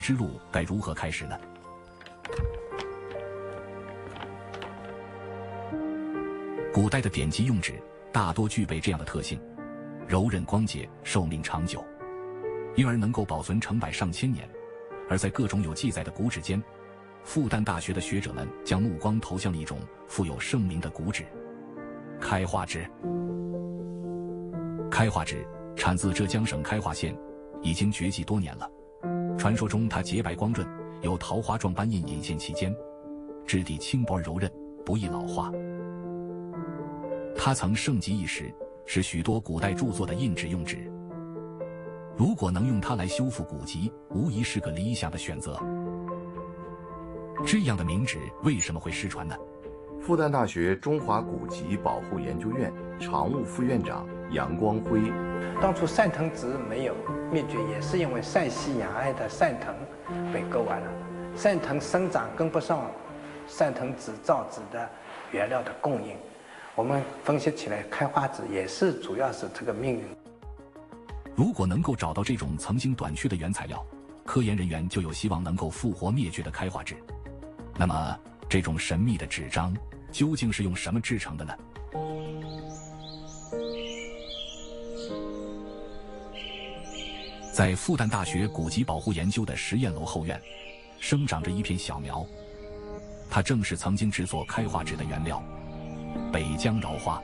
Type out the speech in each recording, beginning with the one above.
之路该如何开始呢？古代的典籍用纸大多具备这样的特性，柔韧光洁，寿命长久，因而能够保存成百上千年。而在各种有记载的古纸间，复旦大学的学者们将目光投向了一种富有盛名的古纸——开化纸。开化纸产自浙江省开化县，已经绝迹多年了。传说中它洁白光润，有桃花状斑印隐现其间，质地轻薄而柔韧，不易老化。它曾盛极一时，是许多古代著作的印纸用纸。如果能用它来修复古籍，无疑是个理想的选择。这样的名纸为什么会失传呢？ 复旦大学中华古籍保护研究院常务副院长杨光辉， 当初汕藤纸没有灭绝，也是因为陕西雅安的汕藤被割完了，汕藤生长跟不上汕藤纸造纸的原料的供应。我们分析起来，开化纸也是主要是这个命运。 如果能够找到这种曾经短缺的原材料，科研人员就有希望能够复活灭绝的开化纸。那么，这种神秘的纸张究竟是用什么制成的呢？在复旦大学古籍保护研究的实验楼后院，生长着一片小苗，它正是曾经制作开化纸的原料——北疆荖花。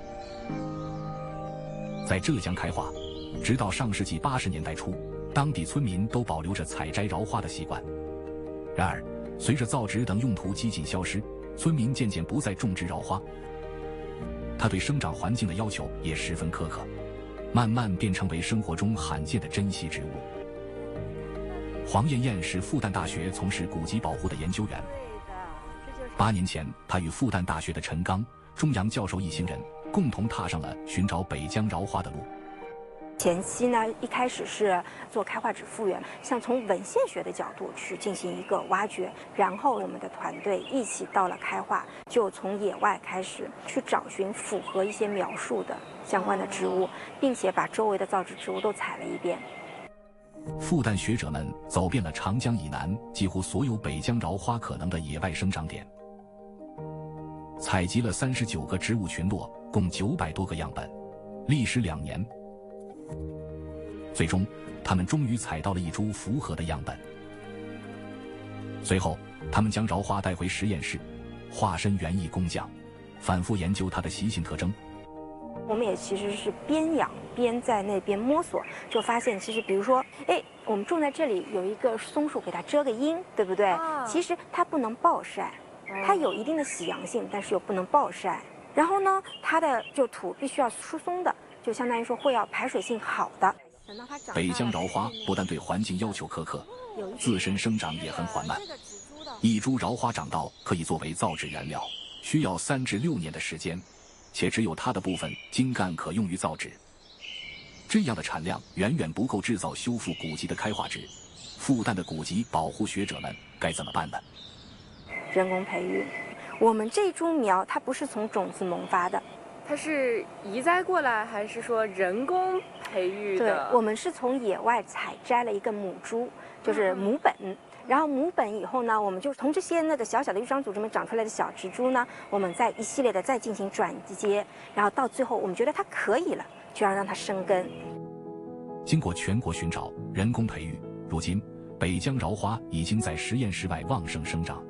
在浙江开化，直到上世纪80年代初，当地村民都保留着采摘荖花的习惯。然而，随着造纸等用途几近消失，村民渐渐不再种植荖花。它对生长环境的要求也十分苛刻，慢慢便成为生活中罕见的珍稀植物。黄艳艳是复旦大学从事古籍保护的研究员。8年前，她与复旦大学的陈刚、钟阳教授一行人共同踏上了寻找北疆荖花的路。 前期呢，一开始是做开化纸复原，像从文献学的角度去进行一个挖掘，然后我们的团队一起到了开化，就从野外开始去找寻符合一些描述的相关的植物，并且把周围的造纸植物都采了一遍。 复旦学者们走遍了长江以南几乎所有北疆荖花可能的野外生长点，采集了39个植物群落，共900多个样本，历时2年。最终，他们终于采到了一株符合的样本。随后，他们将荖花带回实验室，化身园艺工匠，反复研究它的习性特征。 我们也其实是边养边在那边摸索，就发现其实比如说，我们种在这里有一个松树，给它遮个阴，对不对？其实它不能暴晒，它有一定的喜阳性，但是又不能暴晒。然后呢，它的土必须要疏松的，就相当于说会要排水性好的。 北疆荖花不但对环境要求苛刻，自身生长也很缓慢。一株荖花长到可以作为造纸原料，需要3至6年的时间，且只有它的部分茎干可用于造纸。这样的产量远远不够制造修复古籍的开化纸。复旦的古籍保护学者们该怎么办呢？ 人工培育。我们这株苗它不是从种子萌发的， 它是移栽过来，还是说人工培育的？ 对，我们是从野外采摘了一个母株，就是母本。然后母本以后呢，我们就从这些那个小小的育长组织们长出来的小植株呢，我们再一系列的再进行转接，然后到最后我们觉得它可以了，就要让它生根。 经过全国寻找、人工培育，如今北疆荖花已经在实验室外旺盛生长。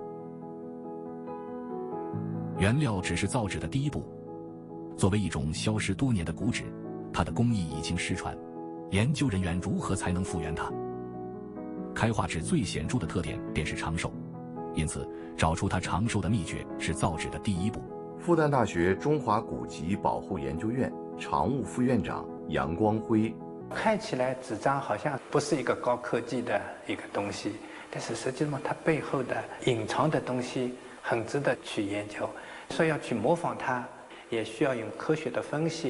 原料只是造纸的第一步。作为一种消失多年的古纸，它的工艺已经失传，研究人员如何才能复原它？开化纸最显著的特点便是长寿，因此找出它长寿的秘诀是造纸的第一步。 复旦大学中华古籍保护研究院常务副院长杨光辉， 看起来纸张好像不是一个高科技的一个东西，但是实际上它背后的隐藏的东西很值得去研究。说要去模仿它，也需要用科学的分析。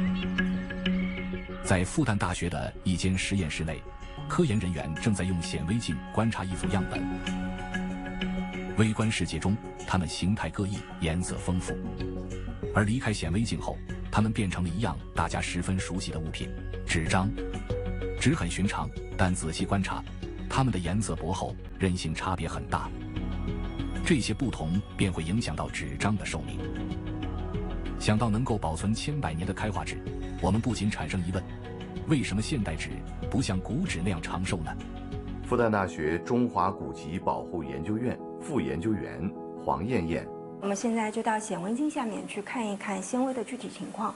在复旦大学的一间实验室内，科研人员正在用显微镜观察一组样本。微观世界中，它们形态各异，颜色丰富；而离开显微镜后，它们变成了一样大家十分熟悉的物品——纸张。纸很寻常，但仔细观察， 它们的颜色薄厚，韧性差别很大。这些不同便会影响到纸张的寿命。想到能够保存千百年的开化纸，我们不禁产生疑问：为什么现代纸不像古纸那样长寿呢？ 复旦大学中华古籍保护研究院副研究员黄艳艳。 我们现在就到显微镜下面去看一看纤维的具体情况。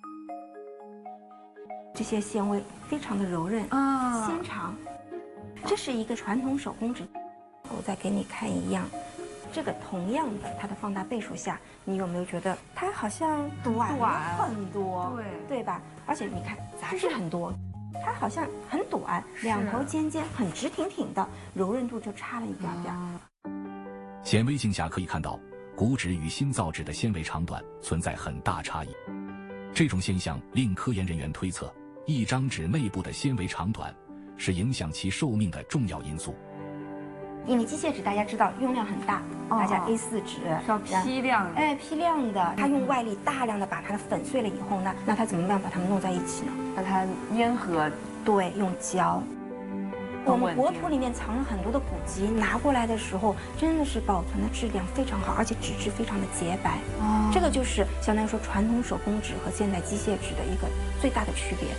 这些纤维非常的柔韧纤长，这是一个传统手工纸。我再给你看一样，这个同样的，它的放大倍数下，你有没有觉得它好像短了很多？对吧？而且你看杂质很多，它好像很短，两头尖尖，很直挺挺的，柔韧度就差了一点点。 显微镜下可以看到，古纸与新造纸的纤维长短存在很大差异。这种现象令科研人员推测，一张纸内部的纤维长短是影响其寿命的重要因素。 因为机械纸大家知道用量很大，大家 A4 纸要批量， 批量的，它用外力大量的把它粉碎了以后呢，那它怎么样把它们弄在一起呢？ 把它粘合， 对，用胶。我们国土里面藏了很多的古籍，拿过来的时候真的是保存的质量非常好，而且纸质非常的洁白。这个就是相当于说传统手工纸和现代机械纸的一个最大的区别。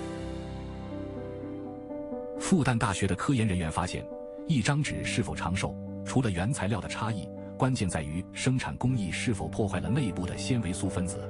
复旦大学的科研人员发现，一张纸是否长寿，除了原材料的差异，关键在于生产工艺是否破坏了内部的纤维素分子。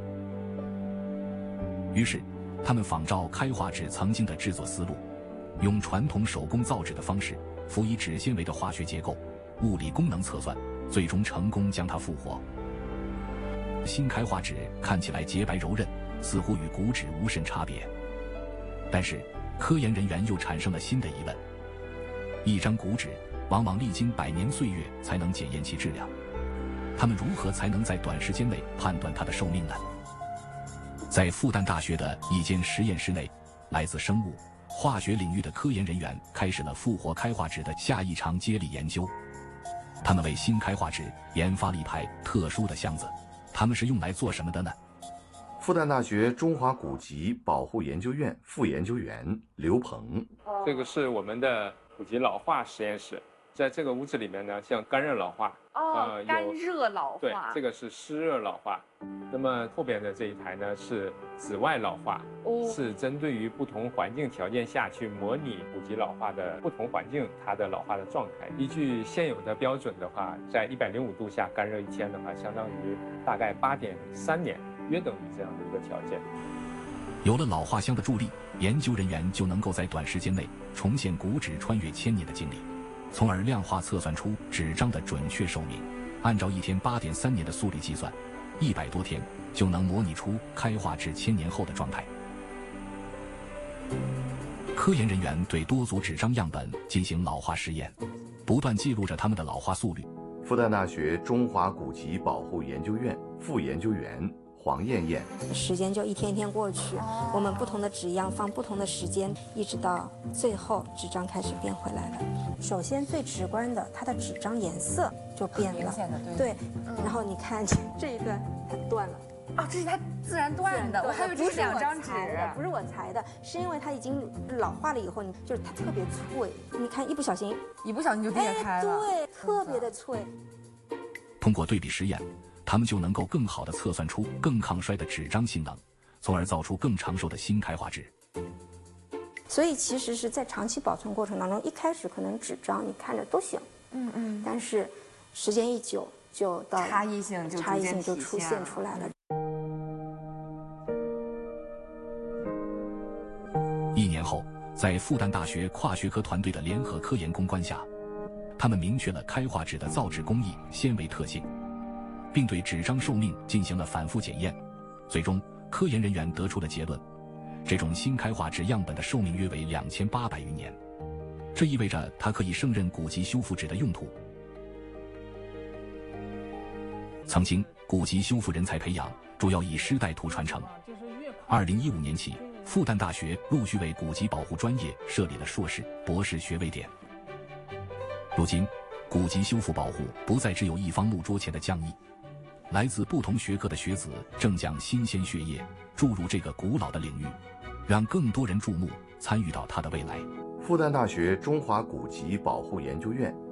于是，他们仿照开化纸曾经的制作思路，用传统手工造纸的方式，辅以纸纤维的化学结构、物理功能测算，最终成功将它复活。新开化纸看起来洁白柔韧，似乎与古纸无甚差别。但是，科研人员又产生了新的疑问：一张古纸往往历经100年岁月才能检验其质量，他们如何才能在短时间内判断它的寿命呢？在复旦大学的一间实验室内，来自生物、化学领域的科研人员开始了复活开化纸的下一场接力研究。他们为新开化纸研发了一排特殊的箱子，它们是用来做什么的呢？ 复旦大学中华古籍保护研究院副研究员刘鹏。 这个是我们的古籍老化实验室，在这个屋子里面呢，像干热老化， 干热老化， 对，这个是湿热老化。那么后边的这一台呢是紫外老化，是针对于不同环境条件下去模拟古籍老化的不同环境它的老化的状态。依据现有的标准的话，在105度下干热1天的话，相当于大概8.3年，约等于这样的一个条件。 有了老化箱的助力，研究人员就能够在短时间内重现古纸穿越1000年的经历，从而量化测算出纸张的准确寿命。按照1天8.3年的速率计算，100多天就能模拟出开化至1000年后的状态。科研人员对多组纸张样本进行老化实验，不断记录着它们的老化速率。 复旦大学中华古籍保护研究院副研究员黄艳艳。 时间就一天一天过去，我们不同的纸样放不同的时间，一直到最后纸张开始变回来了。首先最直观的，它的纸张颜色就变了，对，然后你看这个它断了。 这是它自然断的，我还以为这是2张纸， 不是我裁的，是因为它已经老化了以后，就是它特别脆，你看一不小心就裂开了， 对，特别的脆。 通过对比实验，他们就能够更好地测算出更抗衰的纸张性能，从而造出更长寿的新开化纸。 所以其实是在长期保存过程当中，一开始可能纸张你看着都行，但是时间一久就到差异性就出现出来了。 1年后，在复旦大学跨学科团队的联合科研攻关下，他们明确了开化纸的造纸工艺、纤维特性，并对纸张寿命进行了反复检验。最终，科研人员得出了结论：这种新开化纸样本的寿命约为2800余年，这意味着它可以胜任古籍修复纸的用途。曾经，古籍修复人才培养主要以师带徒传承。2015年起，复旦大学陆续为古籍保护专业设立了硕士、博士学位点。如今，古籍修复保护不再只有一方木桌前的匠艺，来自不同学科的学子正将新鲜血液注入这个古老的领域，让更多人注目，参与到它的未来。 复旦大学中华古籍保护研究院